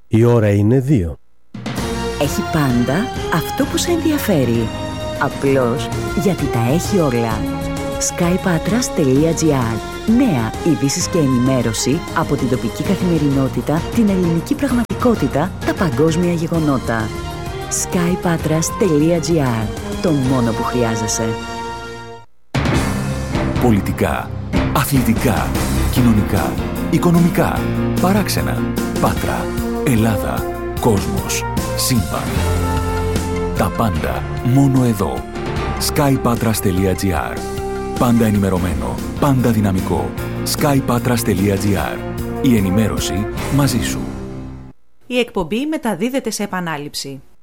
Η ώρα είναι 2. Έχει πάντα αυτό που σε ενδιαφέρει. Απλώς γιατί τα έχει όλα. skypatras.gr. Νέα ειδήσεις και ενημέρωση από την τοπική καθημερινότητα, την ελληνική πραγματικότητα, τα παγκόσμια γεγονότα. skypatras.gr. Το μόνο που χρειάζεσαι. Πολιτικά, αθλητικά, κοινωνικά, οικονομικά, παράξενα, Πάτρα, Ελλάδα, κόσμος, σύμπαν. Τα πάντα μόνο εδώ. skypatras.gr. Πάντα ενημερωμένο, πάντα δυναμικό. skypatras.gr. Η ενημέρωση μαζί σου. Η εκπομπή μεταδίδεται σε επανάληψη.